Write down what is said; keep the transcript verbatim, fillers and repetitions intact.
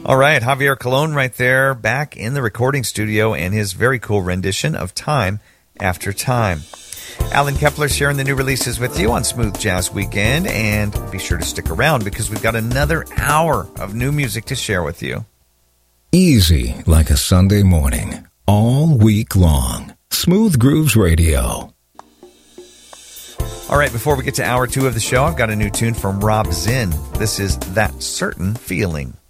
All right, Javier Colon right there, back in the recording studio and his very cool rendition of Time After Time. Alan Kepler sharing the new releases with you on Smooth Jazz Weekend, and be sure to stick around because we've got another hour of new music to share with you. Easy like a Sunday morning, all week long. Smooth Grooves Radio. All right, before we get to hour two of the show, I've got a new tune from Rob Zinn. This is That Certain Feeling.